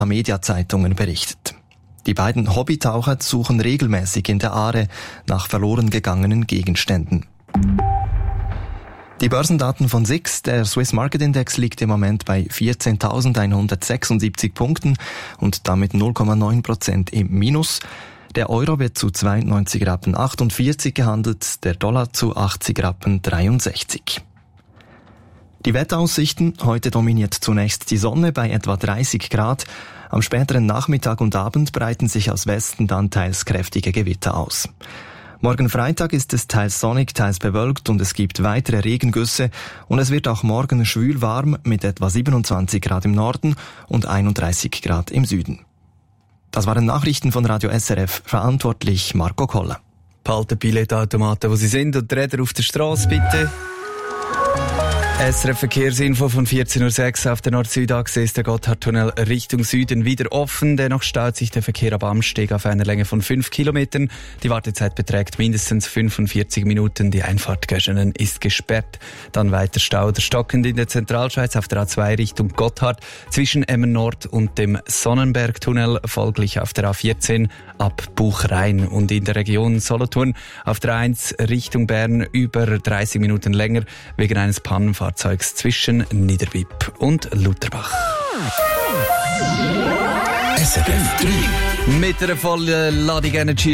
Media-Zeitungen berichtet. Die beiden Hobbytaucher suchen regelmäßig in der Aare nach verloren gegangenen Gegenständen. Die Börsendaten von SIX, der Swiss Market Index, liegt im Moment bei 14.176 Punkten und damit 0,9% im Minus. Der Euro wird zu 92,48 Rappen gehandelt, der Dollar zu 80,63 Rappen. Die Wetteraussichten: Heute dominiert zunächst die Sonne bei etwa 30 Grad. Am späteren Nachmittag und Abend breiten sich aus Westen dann teils kräftige Gewitter aus. Morgen Freitag ist es teils sonnig, teils bewölkt und es gibt weitere Regengüsse und es wird auch morgen schwül warm mit etwa 27 Grad im Norden und 31 Grad im Süden. Das waren Nachrichten von Radio SRF, verantwortlich Marco Koller. Behalten Billetautomaten, wo sie sind, und die Räder auf der Straße bitte. SRF Verkehrsinfo von 14.06 Uhr. Auf der Nord-Süd-Achse ist der Gotthardtunnel Richtung Süden wieder offen. Dennoch staut sich der Verkehr ab Amsteg auf einer Länge von 5 Kilometern. Die Wartezeit beträgt mindestens 45 Minuten. Die Einfahrt Göschenen ist gesperrt. Dann weiter Stau oder stockend in der Zentralschweiz auf der A2 Richtung Gotthard zwischen Emmen Nord und dem Sonnenbergtunnel, folglich auf der A14 ab Buchrhein. Und in der Region Solothurn auf der A1 Richtung Bern über 30 Minuten länger wegen eines Pannenfahrzeugs zwischen Niederwipp und Lutherbach. SRF 3 mit einer vollen Ladung Energy